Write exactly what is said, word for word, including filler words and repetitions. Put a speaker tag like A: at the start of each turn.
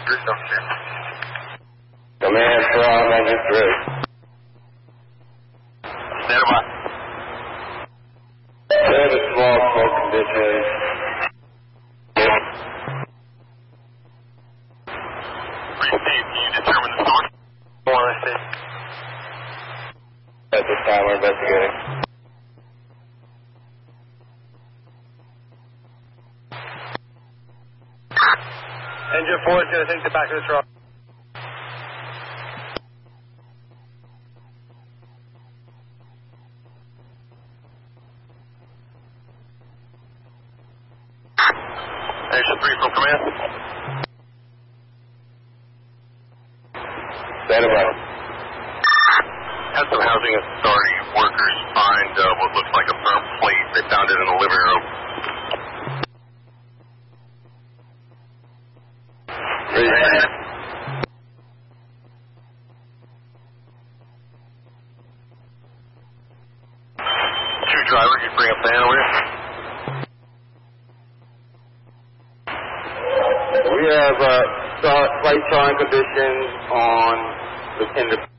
A: Command from engine three.
B: Stand by.
A: Seven small smoke conditions.
B: Received. Can you determine the source?
A: One, I see. At this time, we're investigating.
C: Engine four is going to take the back of the truck.
B: Engine three from command.
A: Stand by.
B: Had some housing authority workers find uh, what looks like a firm plate. They found it in the living room.
A: Read.
B: Two driver, you bring a fan over here.
A: We have uh, slight sawing conditions on the tender.